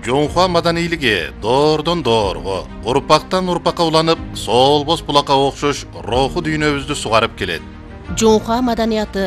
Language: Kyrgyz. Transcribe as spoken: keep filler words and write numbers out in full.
Жоңхуа маданийлиги доордон доорго, урпактан урпакка уланып, Соолбос булакка окшош руху дүйнөбүздү сугарып келет. Жоңхуа маданияты